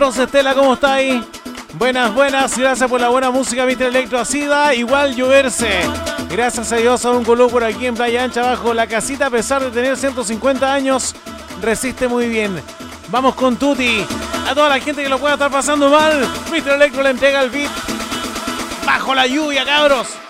Rosestela, ¿cómo está ahí? Buenas, buenas, gracias por la buena música, Mr. Electro. Así da igual lloverse. Gracias a Dios, a un colú por aquí en Playa Ancha, bajo la casita, a pesar de tener 150 años, resiste muy bien. Vamos con Tuti. A toda la gente que lo pueda estar pasando mal, Mr. Electro le entrega el beat. Bajo la lluvia, cabros.